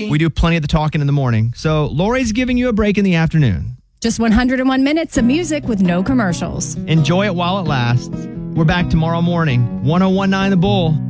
Lori. We do plenty of the talking in the morning. So Lori's giving you a break in the afternoon. Just 101 minutes of music with no commercials. Enjoy it while it lasts. We're back tomorrow morning. 1019 The Bull.